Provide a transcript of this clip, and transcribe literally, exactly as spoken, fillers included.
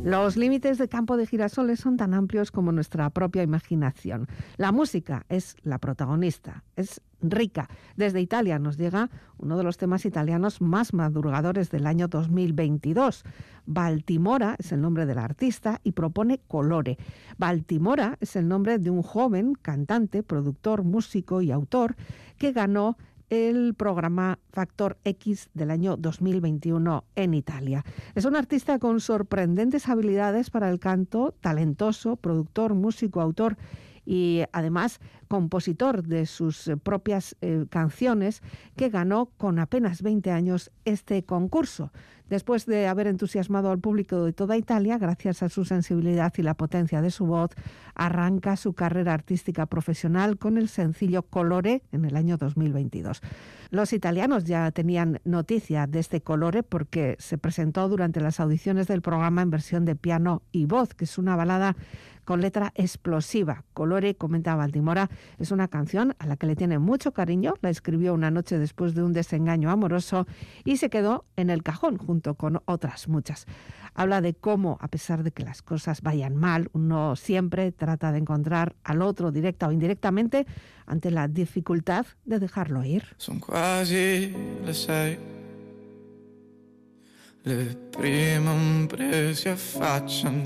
Los límites de Campo de Girasoles son tan amplios como nuestra propia imaginación. La música es la protagonista, es rica. Desde Italia nos llega uno de los temas italianos más madrugadores del año dos mil veintidós. Baltimora es el nombre del artista y propone Colore. Baltimora es el nombre de un joven cantante, productor, músico y autor que ganó el programa Factor X del año dos mil veintiuno en Italia. Es un artista con sorprendentes habilidades para el canto, talentoso, productor, músico, autor y además compositor de sus propias eh, canciones, que ganó con apenas veinte años este concurso. Después de haber entusiasmado al público de toda Italia, gracias a su sensibilidad y la potencia de su voz, arranca su carrera artística profesional con el sencillo Colore en el año dos mil veintidós. Los italianos ya tenían noticia de este Colore porque se presentó durante las audiciones del programa en versión de piano y voz, que es una balada con letra explosiva. Colore, comenta Baltimora, es una canción a la que le tiene mucho cariño. La escribió una noche después de un desengaño amoroso y se quedó en el cajón junto con otras muchas. Habla de cómo, a pesar de que las cosas vayan mal, uno siempre trata de encontrar al otro directa o indirectamente ante la dificultad de dejarlo ir. Son quasi le sei, le prime ombre si affacciano